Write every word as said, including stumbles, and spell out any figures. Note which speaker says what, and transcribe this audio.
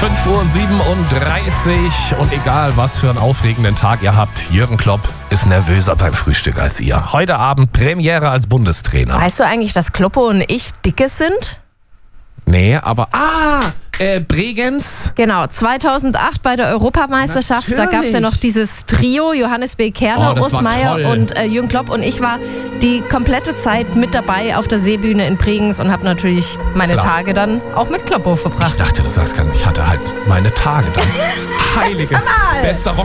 Speaker 1: fünf Uhr siebenunddreißig und egal, was für einen aufregenden Tag ihr habt, Jürgen Klopp ist nervöser beim Frühstück als ihr. Heute Abend Premiere als Bundestrainer.
Speaker 2: Weißt du eigentlich, dass Kloppo und ich dicke sind?
Speaker 1: Nee, aber... Ah, äh, Bregenz.
Speaker 2: Genau, zweitausendacht bei der Europameisterschaft,
Speaker 1: Natürlich.
Speaker 2: da gab es ja noch dieses Trio, Johannes B. Kerner,
Speaker 1: Oh, das
Speaker 2: Urs
Speaker 1: war
Speaker 2: Meier
Speaker 1: toll.
Speaker 2: und äh, Jürgen Klopp. Und ich war die komplette Zeit mit dabei auf der Seebühne in Bregenz und habe natürlich meine
Speaker 1: Klar.
Speaker 2: Tage dann auch mit Kloppo
Speaker 1: Ich
Speaker 2: verbracht.
Speaker 1: dachte, du sagst gar nicht, ich hatte halt meine Tage dann. Heilige. Bester Woche.